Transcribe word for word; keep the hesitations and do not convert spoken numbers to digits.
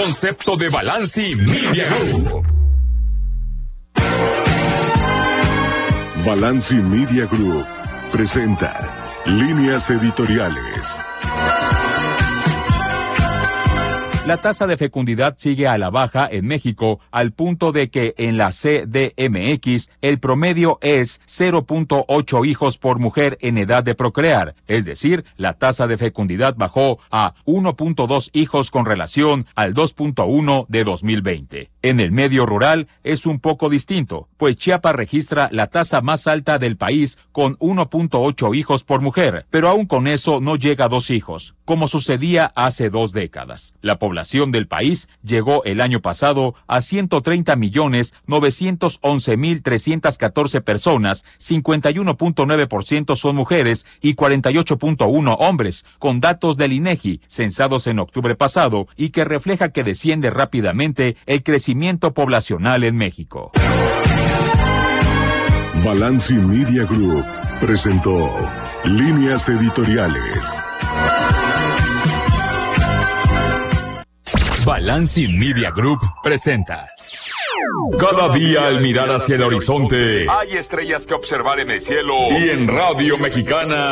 concepto de Balanci Media Group. Balanci Media Group presenta Líneas Editoriales. La tasa de fecundidad sigue a la baja en México, al punto de que en la C D M X el promedio es cero punto ocho hijos por mujer en edad de procrear, es decir, la tasa de fecundidad bajó a uno punto dos hijos con relación al dos punto uno de dos mil veinte. En el medio rural es un poco distinto, pues Chiapas registra la tasa más alta del país con uno punto ocho hijos por mujer, pero aún con eso no llega a dos hijos, como sucedía hace dos décadas. La población La población del país llegó el año pasado a ciento treinta millones novecientos once mil trescientas catorce personas, cincuenta y uno punto nueve por ciento son mujeres y cuarenta y ocho punto uno hombres, con datos del INEGI, censados en octubre pasado, y que refleja que desciende rápidamente el crecimiento poblacional en México. Balanci Media Group presentó Líneas Editoriales. Balanci Media Group presenta. Cada día al mirar hacia el horizonte hay estrellas que observar en el cielo y en Radio Mexicana